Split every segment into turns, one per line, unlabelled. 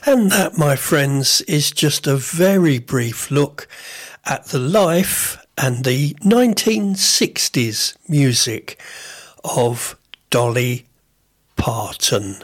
And that, my friends, is just a very brief look at the life and the 1960s music of Dolly Parton.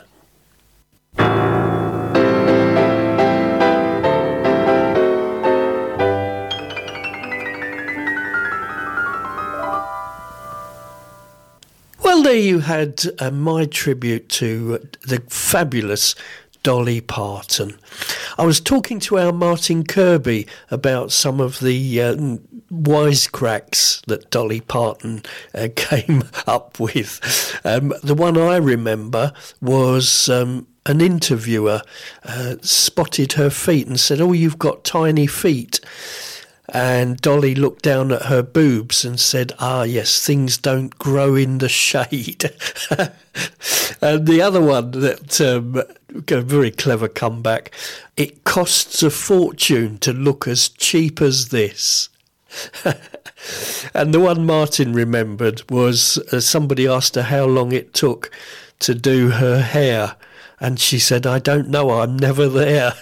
Well, there you had my tribute to the fabulous Dolly Parton. I was talking to our Martin Kirby about some of the wisecracks that Dolly Parton came up with. The one I remember was an interviewer spotted her feet and said, "Oh, you've got tiny feet." And Dolly looked down at her boobs and said, "Ah, yes, things don't grow in the shade." And the other one that, a very clever comeback, "It costs a fortune to look as cheap as this." And the one Martin remembered was somebody asked her how long it took to do her hair. And she said, "I don't know, I'm never there."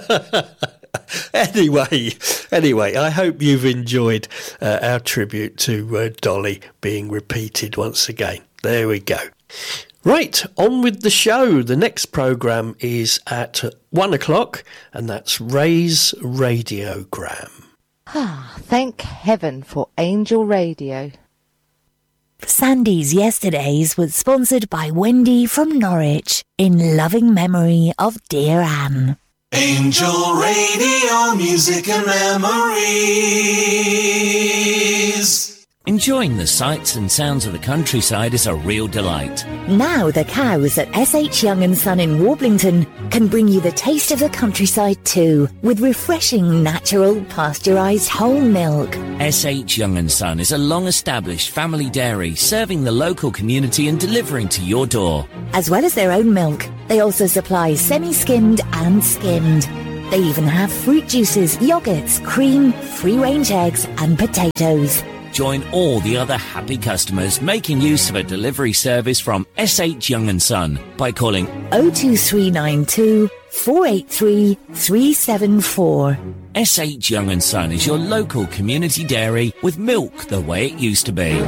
Anyway, I hope you've enjoyed our tribute to Dolly being repeated once again. There we go. Right, on with the show. The next programme is at 1 o'clock, and that's Ray's Radiogram.
Thank heaven for Angel Radio.
Sandy's Yesterdays was sponsored by Wendy from Norwich in loving memory of dear Anne.
Angel Radio, music and memories.
Enjoying the sights and sounds of the countryside is a real delight.
Now the cows at S.H. Young & Son in Warblington can bring you the taste of the countryside too, with refreshing, natural, pasteurised whole milk.
S.H. Young & Son is a long-established family dairy serving the local community and delivering to your door.
As well as their own milk, they also supply semi-skimmed and skimmed. They even have fruit juices, yoghurts, cream, free-range eggs and potatoes.
Join all the other happy customers making use of a delivery service from S.H. Young & Son by calling
02392 483 374.
S.H. Young & Son is your local community dairy with milk the way it used to be.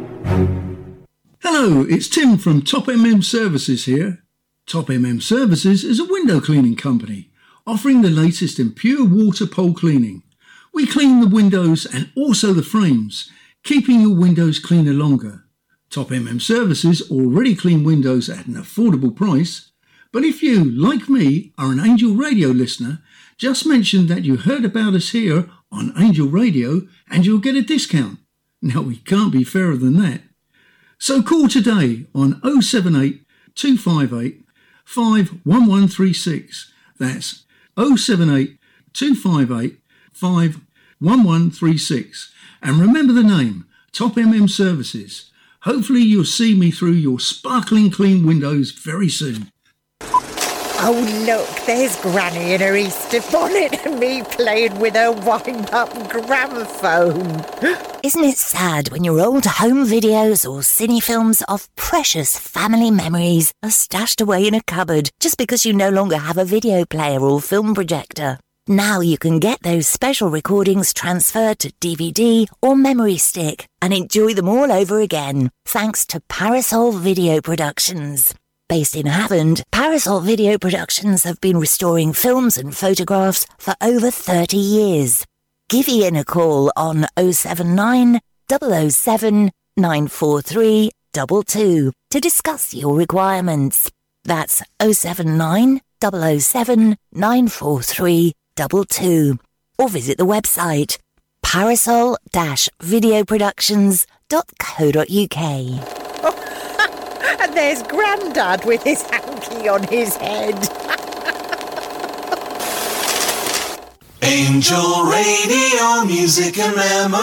Hello, it's Tim from Top MM Services here. Top MM Services is a window cleaning company offering the latest in pure water pole cleaning. We clean the windows and also the frames, keeping your windows cleaner longer. Top MM Services already clean windows at an affordable price, but if you, like me, are an Angel Radio listener, just mention that you heard about us here on Angel Radio and you'll get a discount. Now, we can't be fairer than that. So call today on 078 258 51136. That's 078 258 51136. And remember the name, Top MM Services. Hopefully you'll see me through your sparkling clean windows very soon.
Oh, look, there's Granny in her Easter bonnet and me playing with her wind-up gramophone.
Isn't it sad when your old home videos or cine films of precious family memories are stashed away in a cupboard just because you no longer have a video player or film projector? Now you can get those special recordings transferred to DVD or memory stick and enjoy them all over again, thanks to Parasol Video Productions. Based in Havant, Parasol Video Productions have been restoring films and photographs for over 30 years. Give Ian a call on 079 007 943 22 to discuss your requirements. That's 079 007 943 22, or visit the website parasol-videoproductions.co.uk.
And there's Grandad with his hanky on his head.
Angel Radio, music and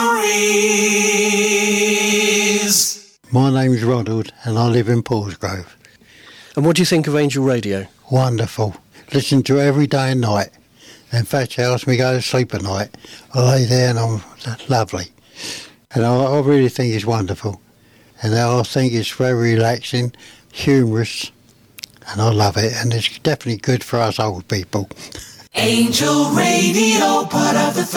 memories.
My name's Ronald and I live in Paulsgrove.
And what do you think of Angel Radio?
Wonderful. Listen to it every day and night. In fact, it helps me go to sleep at night. I lay there and I'm lovely. And I really think it's wonderful. And I think it's very relaxing, humorous, and I love it, and it's definitely good for us old people.
Angel Radio, part of the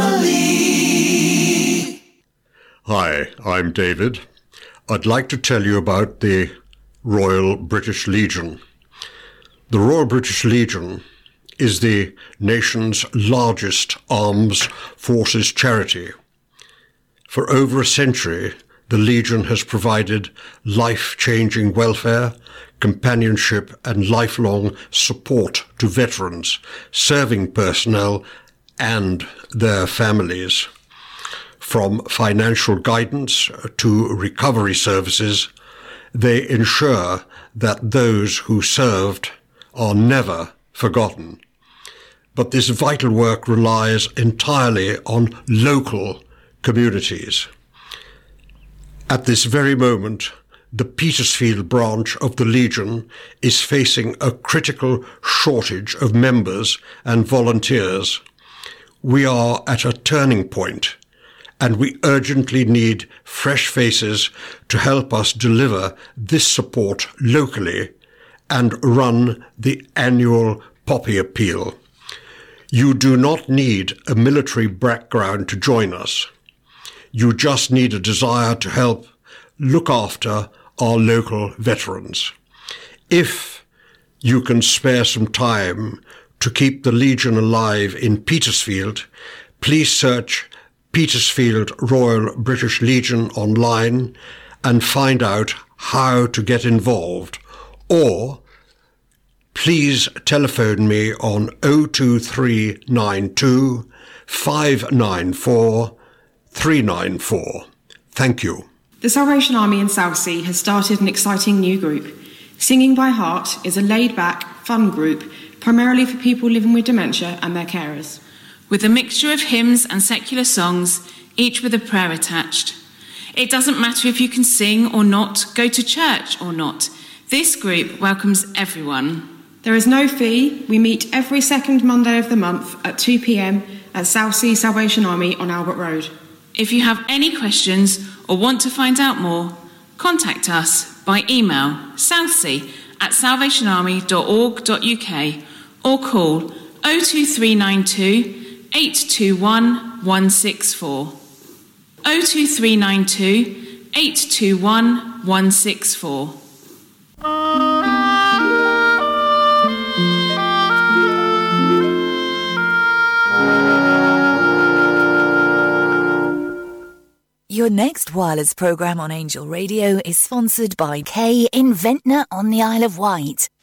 family.
Hi, I'm David. I'd like to tell you about the Royal British Legion. The Royal British Legion is the nation's largest armed forces charity. For over a century, the Legion has provided life-changing welfare, companionship and lifelong support to veterans, serving personnel and their families. From financial guidance to recovery services, they ensure that those who served are never forgotten. But this vital work relies entirely on local communities. At this very moment, the Petersfield branch of the Legion is facing a critical shortage of members and volunteers. We are at a turning point, and we urgently need fresh faces to help us deliver this support locally and run the annual Poppy Appeal. You do not need a military background to join us. You just need a desire to help look after our local veterans. If you can spare some time to keep the Legion alive in Petersfield, please search Petersfield Royal British Legion online and find out how to get involved, or please telephone me on 02392 594 394. Thank you.
The Salvation Army in Southsea has started an exciting new group. Singing by Heart is a laid-back, fun group, primarily for people living with dementia and their carers.
With a mixture of hymns and secular songs, each with a prayer attached. It doesn't matter if you can sing or not, go to church or not. This group welcomes everyone.
There is no fee. We meet every second Monday of the month at 2 p.m. at Southsea Salvation Army on Albert Road.
If you have any questions or want to find out more, contact us by email southsea@salvationarmy.org.uk or call 02392 821 164. 02392 821 164.
Your next wireless programme on Angel Radio is sponsored by Kay in Ventnor on the Isle of Wight.